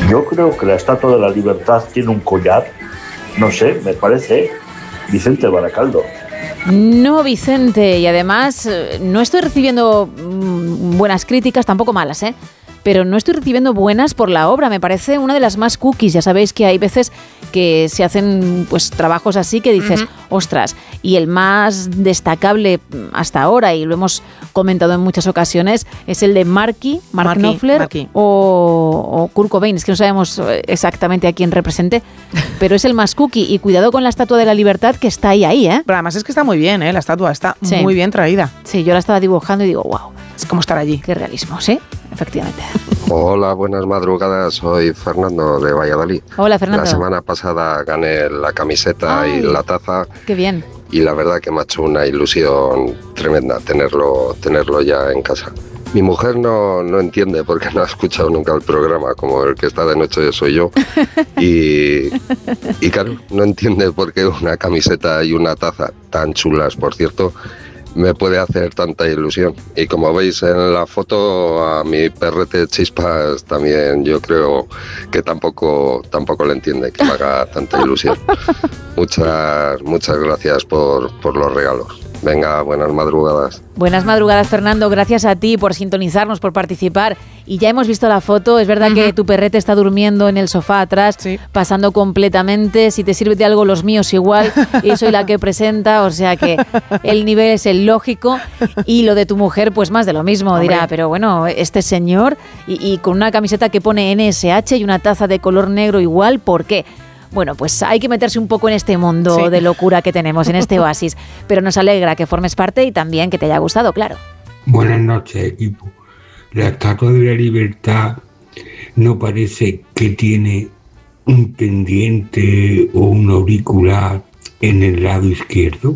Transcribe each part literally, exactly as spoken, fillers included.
Yo creo que la Estatua de la Libertad tiene un collar, no sé, me parece, Vicente Baracaldo. No, Vicente, y además no estoy recibiendo mm, buenas críticas, tampoco malas, ¿eh? Pero no estoy recibiendo buenas por la obra, me parece una de las más cookies. Ya sabéis que hay veces que se hacen pues trabajos así que dices, uh-huh. ostras, y el más destacable hasta ahora, y lo hemos comentado en muchas ocasiones, es el de Marky, Mark Marky, Knopfler Marky. O, o Kurt Cobain, es que no sabemos exactamente a quién represente, pero es el más cookie, y cuidado con la Estatua de la Libertad que está ahí, ahí, ¿eh? Pero además es que está muy bien, ¿eh? La estatua está sí. muy bien traída. Sí, yo la estaba dibujando y digo, wow. Es como estar allí. Qué realismo, sí, efectivamente. Hola, buenas madrugadas, soy Fernando de Valladolid. Hola, Fernando. La semana pasada gané la camiseta Ay, y la taza. Qué bien. Y la verdad que me ha hecho una ilusión tremenda tenerlo, tenerlo ya en casa. Mi mujer no, no entiende porque no ha escuchado nunca el programa, como el que está de noche soy yo. Y, y claro, no entiende por qué una camiseta y una taza tan chulas, por cierto, me puede hacer tanta ilusión. Y como veis en la foto, a mi perrete Chispas también yo creo que tampoco, tampoco le entiende que me haga tanta ilusión. Muchas, muchas gracias por, por los regalos. Venga, buenas madrugadas. Buenas madrugadas, Fernando. Gracias a ti por sintonizarnos, por participar. Y ya hemos visto la foto. Es verdad uh-huh. que tu perrete está durmiendo en el sofá atrás, sí. pasando completamente. Si te sirve de algo, los míos igual. Y soy la que presenta, o sea que el nivel es el lógico. Y lo de tu mujer, pues más de lo mismo. Hombre. Dirá, pero bueno, este señor, y, y con una camiseta que pone N S H y una taza de color negro igual, ¿por qué? Bueno, pues hay que meterse un poco en este mundo sí. de locura que tenemos, en este oasis. Pero nos alegra que formes parte y también que te haya gustado, claro. Buenas noches, equipo. La Estatua de la Libertad no parece que tiene un pendiente o un auricular en el lado izquierdo.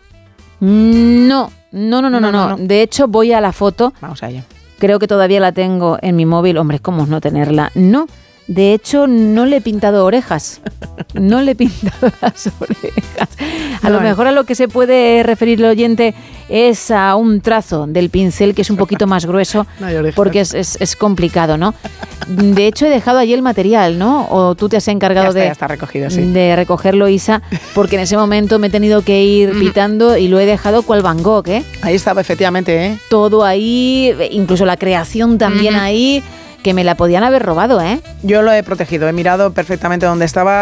No, no, no, no, no, no. De hecho, voy a la foto. Vamos allá. Creo que todavía la tengo en mi móvil. Hombre, ¿cómo no tenerla? No. De hecho, no le he pintado orejas. No le he pintado las orejas. A no, lo mejor a lo que se puede referir el oyente es a un trazo del pincel que es un poquito más grueso, no porque es, es, es complicado, ¿no? De hecho, he dejado allí el material, ¿no? O tú te has encargado ya está, de, ya está recogido, sí. de recogerlo, Isa, porque en ese momento me he tenido que ir pitando y lo he dejado cual Van Gogh, ¿eh? Ahí estaba, efectivamente, ¿eh? Todo ahí, incluso la creación también uh-huh. ahí, que me la podían haber robado, ¿eh? Yo lo he protegido, he mirado perfectamente dónde estaba.